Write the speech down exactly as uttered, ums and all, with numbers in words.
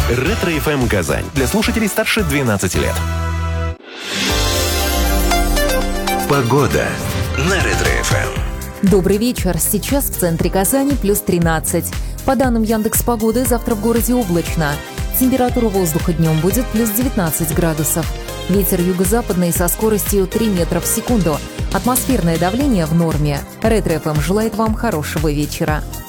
Ретро-эф эм Казань. Для слушателей старше двенадцати лет. Погода на Ретро-эф эм. Добрый вечер. Сейчас в центре Казани плюс тринадцать. По данным Яндекс.Погоды, завтра в городе облачно. Температура воздуха днем будет плюс девятнадцать градусов. Ветер юго-западный со скоростью три метра в секунду. Атмосферное давление в норме. Ретро-эф эм желает вам хорошего вечера.